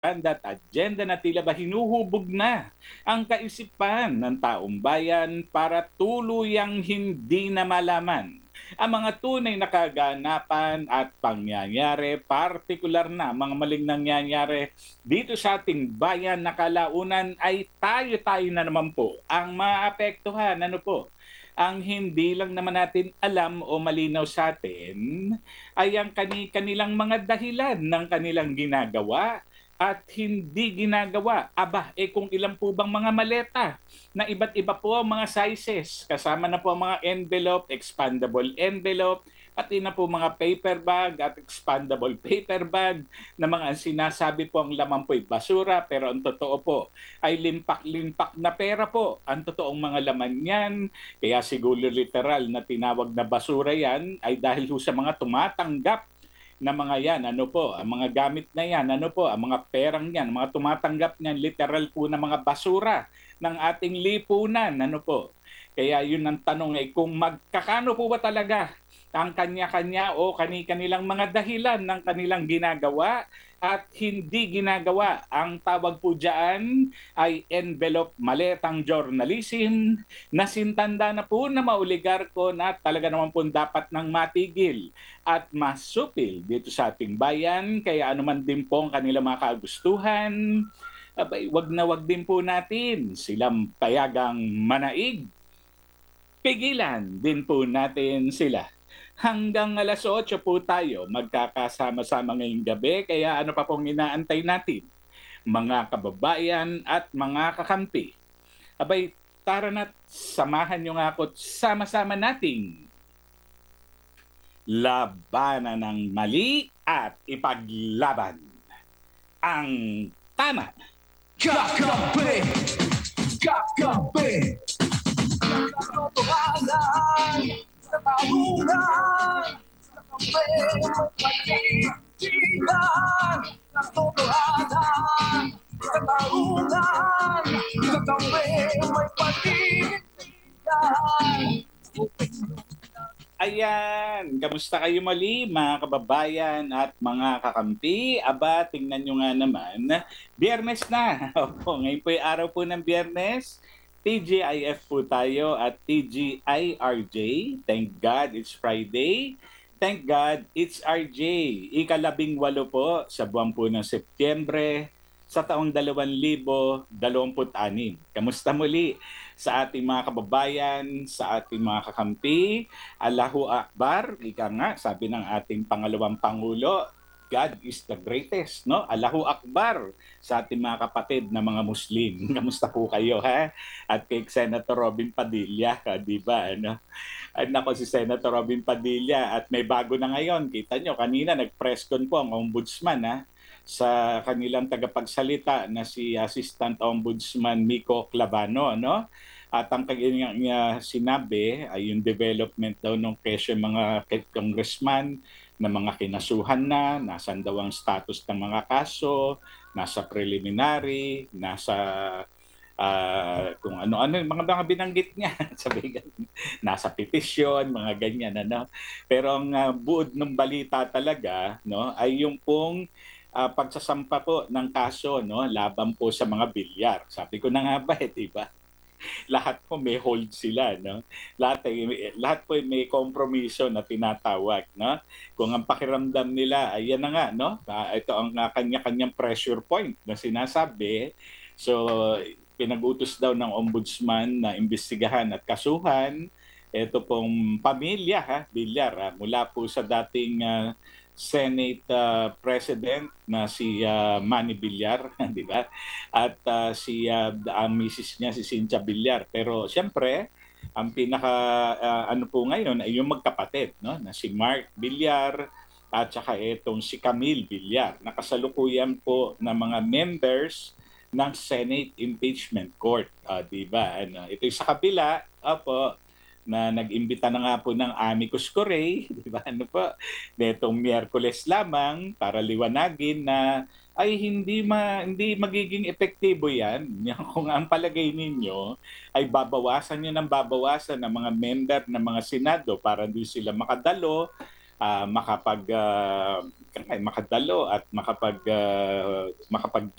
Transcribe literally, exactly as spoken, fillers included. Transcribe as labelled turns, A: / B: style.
A: at agenda na tila ba hinuhubog na ang kaisipan ng taong bayan para tuluyang hindi na malaman ang mga tunay na kaganapan at pangyayari, partikular na mga maling nangyayari dito sa ating bayan na kalaunan ay tayo-tayo na naman po ang maapektuhan. Ano po? Ang hindi lang naman natin alam o malinaw sa atin ay ang kani kanilang mga dahilan ng kanilang ginagawa at hindi ginagawa. Aba, eh kung ilan po bang mga maleta na iba't iba po ang mga sizes. Kasama na po ang mga envelope, expandable envelope, pati na po mga paper bag at expandable paper bag na mga sinasabi po ang laman po ay basura pero ang totoo po ay limpak-limpak na pera po. Ang totoong mga laman yan, kaya siguro literal na tinawag na basura yan ay dahil ho sa mga tumatanggap na mga yan, ano po, ang mga gamit na yan, ano po, ang mga perang yan, mga tumatanggap niyan, literal po na mga basura ng ating lipunan, ano po. Kaya yun ang tanong ay kung magkakano po ba talaga ang kanya-kanya o kani-kanilang mga dahilan ng kanilang ginagawa at hindi ginagawa. Ang tawag po dyan ay envelope maletang journalism na sintanda na po na mauligarko na talaga naman po dapat nang matigil at masupil dito sa ating bayan. Kaya anuman din po ang kanilang mga kagustuhan, abay, wag na wag din po natin silang payagang manaig. Pigilan din po natin sila. Hanggang alas otso po tayo magkakasama-sama ngayong gabi, kaya ano pa pong inaantay natin? Mga kababayan at mga kakampi. Abay, tara na't samahan nyo nga ako't sama-sama nating labanan ng mali at ipaglaban ang tama.
B: Kakape! Kakape! Katotohanan sa talunan sa kape may pagkitilan. Katotohanan sa talunan sa kape may pagkitilan.
A: Ayan, kamusta kayo mali mga kababayan at mga kakampi? Aba, tingnan nyo nga naman, Biyernes na. Opo, ngayon po yung araw po ng Biyernes. T G I F po tayo at T G I R J. Thank God it's Friday. Thank God it's R J. Ikalabing walo po sa buwan po ng Setyembre sa taong dalawang libo dalawamput anim. Kamusta muli sa ating mga kababayan, sa ating mga kakampi? Allahu Akbar, ika nga, sabi ng ating pangalawang Pangulo, God is the greatest, no? Allahu Akbar sa ating mga kapatid na mga Muslim. Kamusta po kayo, ha? At kay Senator Robin Padilla, ka, di ba? Ano? Ay, nako si Senator Robin Padilla at may bago na ngayon. Kita nyo, kanina nag-press con po ang ombudsman, ha? Sa kanilang tagapagsalita na si Assistant Ombudsman Miko Clavano, no? At ang kanyang niya sinabi ay yung development daw ng kesyo mga congressman na mga kinasuhan na, nasan daw ang status ng mga kaso, nasa preliminary, nasa uh, kung ano-ano, mga mga binanggit niya, sabi ganun, nasa petisyon, mga ganyan, ano. Pero ang uh, buod ng balita talaga, no, ay yung pong uh, pagsasampa po ng kaso, no, laban po sa mga bilyar. Sabi ko na nga ba, eh, di ba? Lahat po may hold sila, no? Lahat ay lahat po ay may kompromiso na tinatawag, no? Kung ang pakiramdam nila ay yan na nga, no? Uh, ito ang uh, kanya-kanyang pressure point na sinasabi. So pinag-utos daw ng ombudsman na imbestigahan at kasuhan ito pong pamilya, ha, Villar, ha, mula po sa dating uh, Senate uh, President na si uh, Manny Villar, di ba? At uh, si uh, ang misis niya si Cynthia Villar. Pero siyempre, ang pinaka uh, ano po ngayon ay yung magkapatid, no? Na si Mark Villar at saka itong si Camille Villar. Nakasalukuyan po ng mga members ng Senate Impeachment Court, uh, di ba? Ano, ito yung sa kabila, opo, na nag-imbita na nga po ng amicus curiae, di ba, ano po, netong Miyerkules lamang para liwanagin na ay hindi ma, hindi magiging epektibo yan. Kung ang palagay ninyo ay babawasan nyo ng babawasan ng mga member ng mga Senado para hindi sila makadalo ah, makapag ah, makadalo at makapag ah, makapag